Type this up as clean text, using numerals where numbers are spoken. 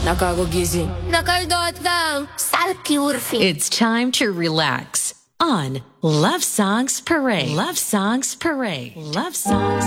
Nakakagising. Nakaldot lang. Salki-urfi. It's time to relax on Love Songs Parade. Love Songs Parade. Love Songs